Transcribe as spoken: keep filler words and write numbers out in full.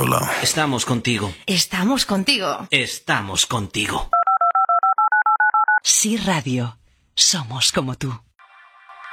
lado. Estamos contigo. Estamos contigo. Estamos contigo. Sí Radio. Somos como tú.